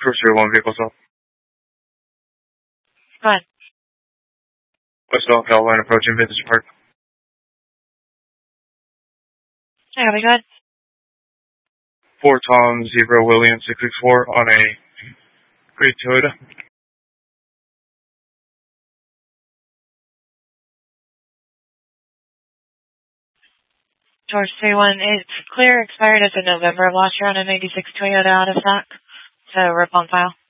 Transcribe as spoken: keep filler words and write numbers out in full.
First zero one vehicles up. Go ahead. West Elk Line approaching Vintage Park. Hey, I'll be good. Four Tom Zebra William six six four on a gray Toyota. George three one, it's clear, expired as of November of last year on a ninety-six Toyota out of stock. So rip on file.